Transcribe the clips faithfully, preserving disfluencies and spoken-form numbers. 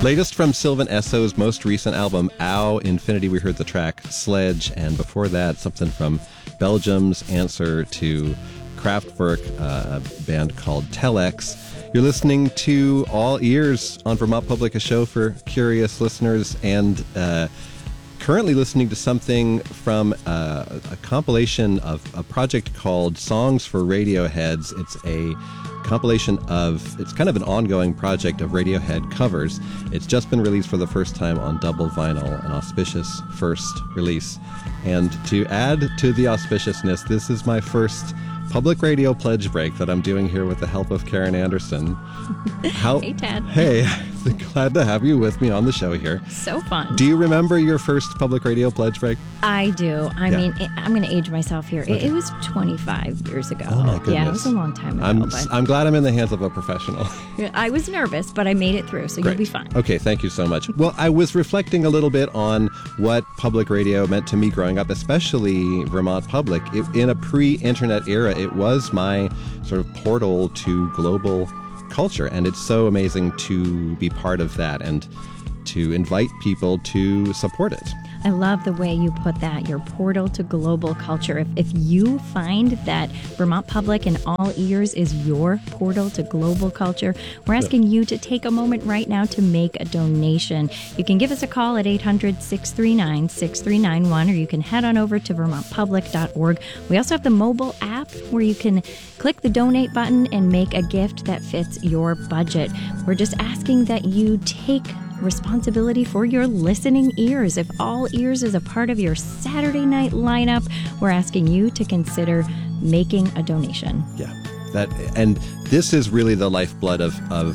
Latest from Sylvan Esso's most recent album, Ow Infinity, we heard the track Sledge, and before that, something from Belgium's answer to Kraftwerk, uh, a band called Telex. You're listening to All Ears on Vermont Public, a show for curious listeners, and uh, currently listening to something from uh, a compilation of a project called Songs for Radioheads. It's a compilation of, it's kind of an ongoing project of Radiohead covers. It's just been released for the first time on double vinyl, an auspicious first release. And to add to the auspiciousness, this is my first public radio pledge break that I'm doing here with the help of Karen Anderson. How, hey, Ted. Hey, glad to have you with me on the show here. So fun. Do you remember your first public radio pledge break? I do. I Yeah. mean, it, I'm going to age myself here. It, Okay. it was twenty-five years ago. Oh, my goodness. Yeah, it was a long time ago. I'm, but I'm glad I'm in the hands of a professional. I was nervous, but I made it through, so Great. you'll be fine. Okay, thank you so much. Well, I was reflecting a little bit on what public radio meant to me growing up, especially Vermont Public. It, in a pre-internet era, it was my sort of portal to global culture, and it's so amazing to be part of that and to invite people to support it. I love the way you put that, your portal to global culture. If, if you find that Vermont Public and All Ears is your portal to global culture, we're asking you to take a moment right now to make a donation. You can give us a call at eight hundred, six three nine, six three nine one, or you can head on over to vermont public dot org. We also have the mobile app where you can click the donate button and make a gift that fits your budget. We're just asking that you take responsibility for your listening ears. If All Ears is a part of your Saturday night lineup, we're asking you to consider making a donation. Yeah, that and this is really the lifeblood of of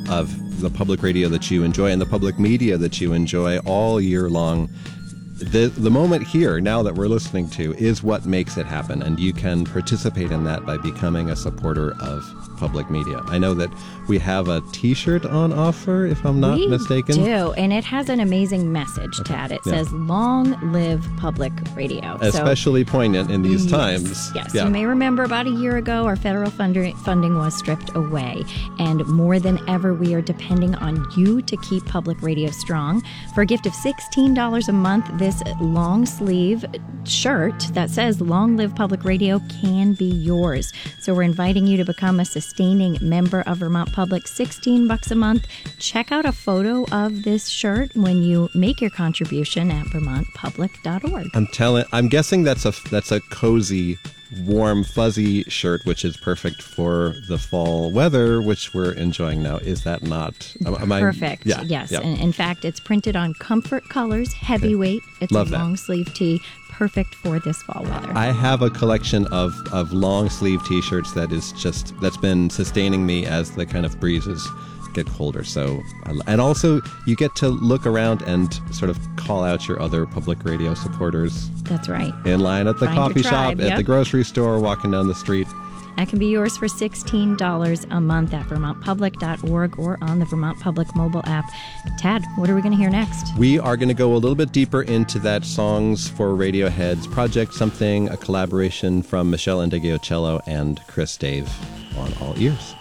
of the public radio that you enjoy and the public media that you enjoy all year long. The the moment here, now that we're listening to, is what makes it happen, and you can participate in that by becoming a supporter of public media. I know that we have a t-shirt on offer, if I'm not we mistaken. do, and it has an amazing message, Tad. It Yeah. says, long live public radio. Especially so, poignant in these yes, times. Yes, Yeah. you may remember about a year ago, our federal funder, funding was stripped away. And more than ever, we are depending on you to keep public radio strong. For a gift of sixteen dollars a month, this long sleeve shirt that says Long Live Public Radio can be yours. So we're inviting you to become a sustaining member of Vermont Public, sixteen bucks a month. Check out a photo of this shirt when you make your contribution at vermont public dot org. I'm telling. I'm guessing that's a that's a cozy, warm, fuzzy shirt, which is perfect for the fall weather, which we're enjoying now. Is that not? Am, am I- Perfect. yeah. Yes. Yeah. And in fact, it's printed on comfort colors, heavyweight. It's Love a that. long sleeve tee, perfect for this fall weather. I have a collection of, of long sleeve T-shirts that is just that's been sustaining me as the kind of breezes get colder. So, and also you get to look around and sort of call out your other public radio supporters That's right. in line at the Find your coffee tribe, shop, at yep. the grocery store, walking down the street. That can be yours for sixteen dollars a month at vermont public dot org or on the Vermont Public mobile app. Tad, what are we going to hear next? We are going to go a little bit deeper into that Songs for Radiohead's project, something, a collaboration from Michelle Indigiocello and Chris Dave on All Ears.